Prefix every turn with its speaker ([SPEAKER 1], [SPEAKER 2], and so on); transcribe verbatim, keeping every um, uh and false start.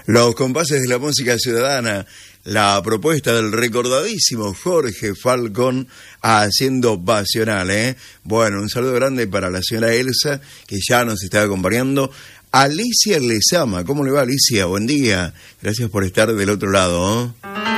[SPEAKER 1] Los compases de la música ciudadana, la propuesta del recordadísimo Jorge Falcón haciendo Pasional, ¿eh? Bueno, un saludo grande para la señora Elsa, que ya nos está acompañando. Alicia Lezama, ¿cómo le va, Alicia? Buen día, gracias por estar del otro lado, ¿eh?